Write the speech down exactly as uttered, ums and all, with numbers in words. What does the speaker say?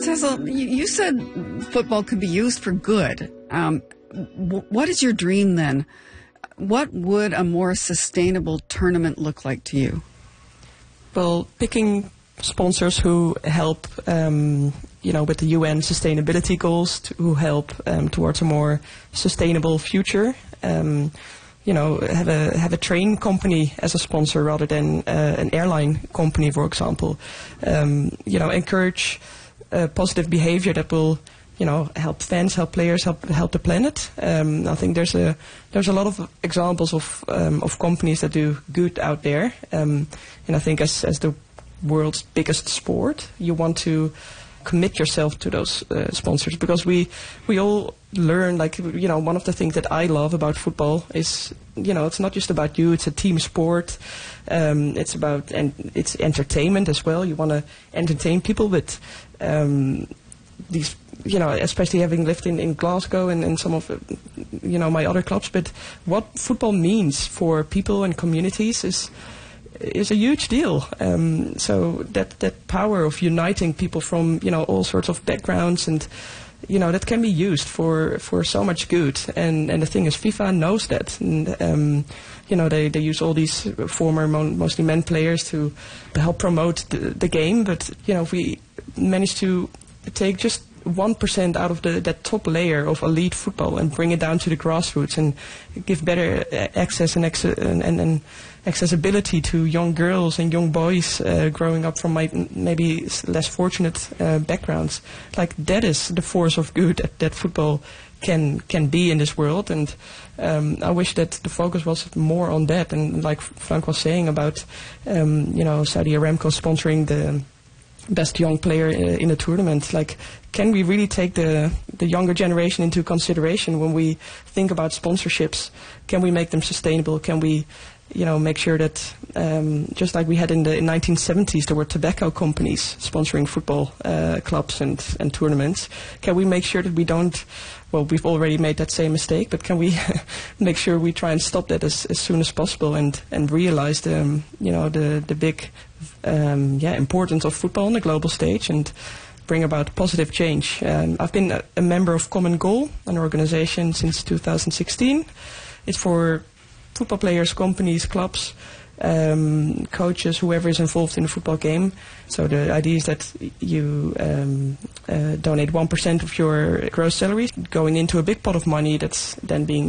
Tessel, you, you said football could be used for good. Um, w- what is your dream then? What would a more sustainable tournament look like to you? Well, picking sponsors who help, um, you know, with the U N sustainability goals, to, who help um, towards a more sustainable future. Um, you know, have a have a train company as a sponsor rather than uh, an airline company, for example. Um, you know, encourage uh, positive behavior that will, you know, help fans, help players, help help the planet. Um, I think there's a there's a lot of examples of um, of companies that do good out there. Um, and I think as as the world's biggest sport, you want to commit yourself to those uh, sponsors, because we we all learn, like, you know, one of the things that I love about football is, you know, it's not just about you, it's a team sport. Um, it's about, and it's entertainment as well. You want to entertain people with um, these, you know, especially having lived in, in Glasgow and, and some of, uh, you know, my other clubs. But what football means for people and communities is is a huge deal. Um, so that that power of uniting people from, you know, all sorts of backgrounds, and, you know, that can be used for, for so much good. And, and the thing is, FIFA knows that. And, um, you know, they, they use all these former, mon- mostly men players to help promote the, the game. But, you know, if we manage to take just one percent out of the, that top layer of elite football and bring it down to the grassroots and give better access and, ex- and, and, and accessibility to young girls and young boys uh, growing up from my, maybe less fortunate uh, backgrounds. Like, that is the force of good that, that football can can be in this world. And um, I wish that the focus was more on that. And like Frank was saying about, um, you know, Saudi Aramco sponsoring the best young player uh, in a tournament. Like, can we really take the the younger generation into consideration when we think about sponsorships? Can we make them sustainable? Can we, you know, make sure that, um, just like we had in the in nineteen seventies, there were tobacco companies sponsoring football uh, clubs and, and tournaments. Can we make sure that we don't, well, we've already made that same mistake, but can we make sure we try and stop that as, as soon as possible, and, and realize the, um, you know, the, the big um, yeah, importance of football on the global stage, and bring about positive change. Um, I've been a, a member of Common Goal, an organization, since two thousand sixteen. It's for football players, companies, clubs, um, coaches, whoever is involved in the football game. So the idea is that you um, uh, donate one percent of your gross salary going into a big pot of money that's then being